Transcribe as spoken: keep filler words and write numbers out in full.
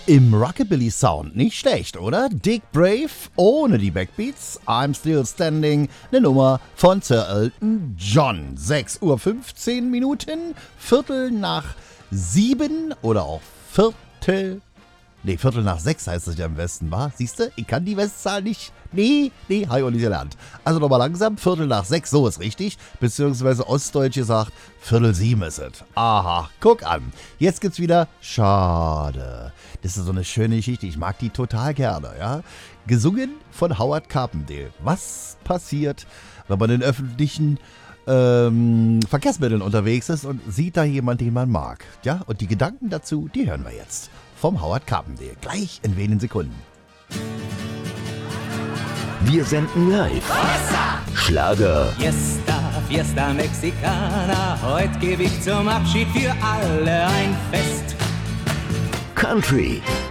Im Rockabilly-Sound nicht schlecht, oder? Dick Brave ohne die Backbeats. I'm Still Standing, eine Nummer von Sir Elton John. sechs Uhr fünfzehn Minuten, Viertel nach sieben oder auch Viertel... Nee, Viertel nach sechs heißt es ja am Westen, wa? Siehst du, ich kann die Westzahl nicht. Nee, nee, hab ich auch nicht gelernt. Also nochmal langsam, Viertel nach sechs, so ist richtig. Beziehungsweise ostdeutsch gesagt, Viertel sieben ist es. Aha, guck an. Jetzt gibt's wieder Schade. Das ist so eine schöne Geschichte, ich mag die total gerne, ja. Gesungen von Howard Carpendale. Was passiert, wenn man in öffentlichen ähm, Verkehrsmitteln unterwegs ist und sieht da jemand, den man mag? Ja, und die Gedanken dazu, die hören wir jetzt. Vom Howard Carpendale. Gleich in wenigen Sekunden. Wir senden live. Schlager. Fiesta, Fiesta Mexicana. Heute gebe ich zum Abschied für alle ein Fest. Country.